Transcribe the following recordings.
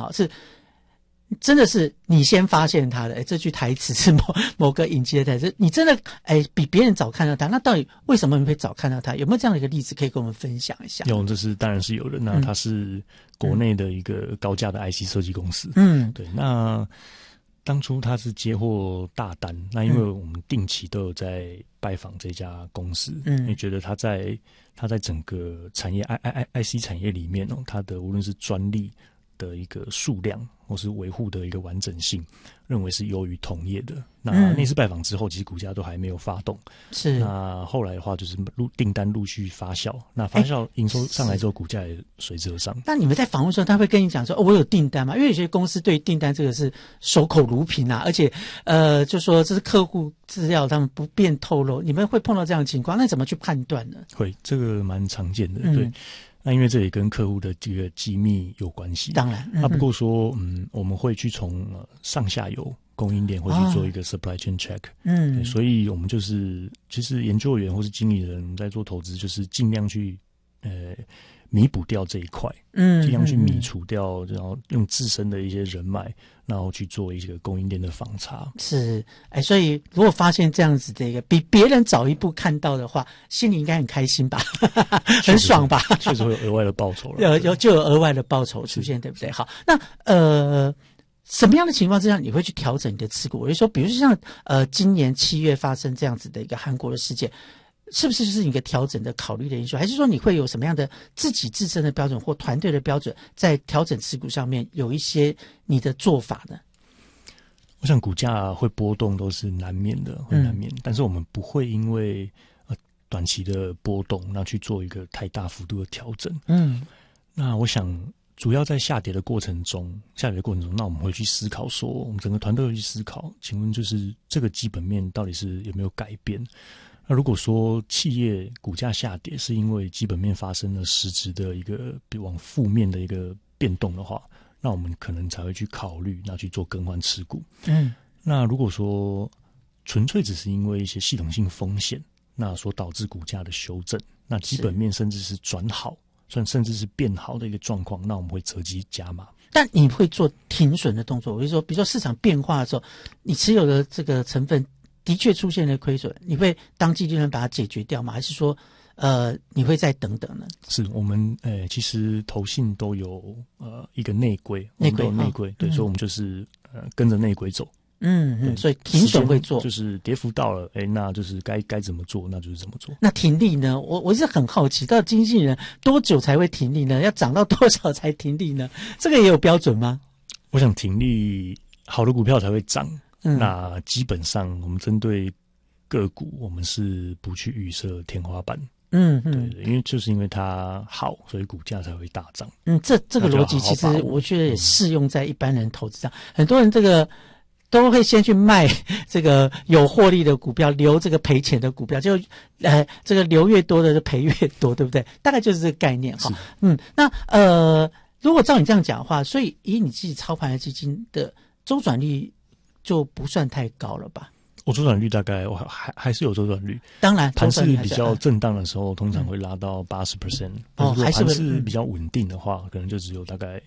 哦，是真的是你先发现他的，这句台词是某个影集的台词，你真的比别人早看到他，那到底为什么你会早看到他？有没有这样的一个例子可以跟我们分享一下？ 有，当然是有的。那他是国内的一个高价的 IC 设计公司，对。那当初他是接获大单，那因为我们定期都有在拜访这家公司，也觉得他在整个产业 IC 产业里面他的无论是专利的一个数量或是维护的一个完整性，认为是优于同业的。那次拜访之后，其实股价都还没有发动。 是。 那后来的话，就是订单陆续发酵，那发酵营收上来之后，股价也随之而上。 那你们在访问的时候，他会跟你讲说：“我有订单吗？”因为有些公司对订单这个是守口如瓶啊，而且就说这是客户资料，他们不便透露。你们会碰到这样的情况，那怎么去判断呢？ 会，这个蛮常见的，对。那因为这也跟客户的这个机密有关系， 当然。 不过说，我们会去从上下游供应链会去做一个 supply chain check，对，所以我们就是其实研究员或是经理人，我们在做投资，就是尽量去弥补掉这一块，尽量去弥除掉，然后用自身的一些人脉，然后去做一个供应链的访查。 是，所以如果发现这样子的一个比别人早一步看到的话，心里应该很开心吧，很爽吧？ 确实会有额外的报酬了， 就有额外的报酬出现，对不对？好，那什么样的情况之下你会去调整你的持股？我就说，比如说像今年7月发生这样子的一个韩国的事件。是不是就是一个调整的考虑的因素，还是说你会有什么样的自己自身的标准或团队的标准，在调整持股上面有一些你的做法呢？ 我想股价会波动都是难免的，会难免，但是我们不会因为短期的波动，那去做一个太大幅度的调整。那我想主要在下跌的过程中，那我们会去思考说，我们整个团队会去思考，请问就是这个基本面到底是有没有改变？那如果说企业股价下跌是因为基本面发生了实质的一个往负面的一个变动的话，那我们可能才会去考虑那去做更换持股。那如果说纯粹只是因为一些系统性风险，那所导致股价的修正，那基本面甚至是转好，甚至是变好的一个状况，那我们会择机加码。 但你会做停损的动作，我就说，比如说市场变化的时候，你持有的这个成分的确出现了亏损，你会当机立断把它解决掉吗？还是说你会再等等呢？ 是我们其实投信都有一个内规，对，所以我们就是跟着内规走。 所以停损会做， 就是跌幅到了，那就是该怎么做，那就是怎么做。 那停利呢？我是很好奇，到经纪人多久才会停利呢？要涨到多少才停利呢？这个也有标准吗？ 我想停利，好的股票才会涨。那基本上我们针对个股，我们是不去预设天花板。对，因为它好，所以股价才会大涨。 这个逻辑其实我觉得也适用在一般人投资上。很多人这个都会先去卖这个有获利的股票，留这个赔钱的股票，就这个留越多的就赔越多，对不对？大概就是这个概念哈。那如果照你这样讲的话，所以以你自己操盘的基金的周转率就不算太高了吧？ 我周转率大概还是有周转率， 当然盘势比较震荡的时候，通常会拉到80%。但是如果盘势比较稳定的话，可能就只有大概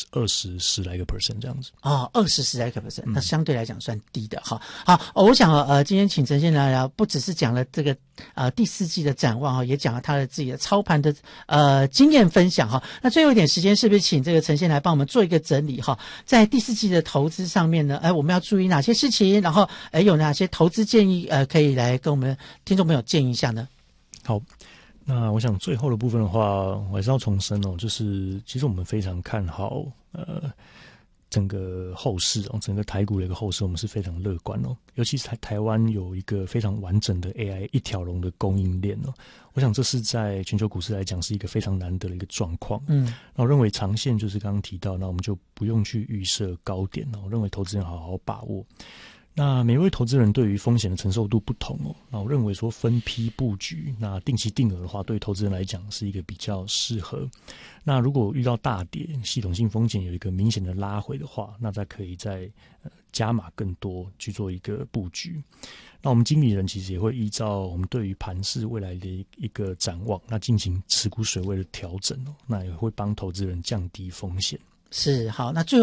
10来个%这样子。 10来个%，那相对来讲算低的哈。好，我想今天请陈先生来聊，不只是讲了这个第4季的展望哈，也讲了他的自己的操盘的经验分享哈。那最后一点时间，是不是请这个陈先来帮我们做一个整理哈？在第4季的投资上面呢，我们要注意哪些事情？然后有哪些投资建议可以来跟我们听众朋友建议一下呢？ 好。那我想最后的部分的话，我还是要重申就是其实我们非常看好整个后市整个台股的一个后市，我们是非常乐观尤其是台湾有一个非常完整的 AI 一条龙的供应链我想这是在全球股市来讲是一个非常难得的一个状况。那我认为长线就是刚刚提到，那我们就不用去预设高点我认为投资人好好把握。那每位投资人对于风险的承受度不同那我认为说分批布局，那定期定额的话，对投资人来讲是一个比较适合。那如果遇到大跌，系统性风险有一个明显的拉回的话，那再可以再加码更多去做一个布局。那我们经理人其实也会依照我们对于盘势未来的一个展望，那进行持股水位的调整那也会帮投资人降低风险。 是，好，那最后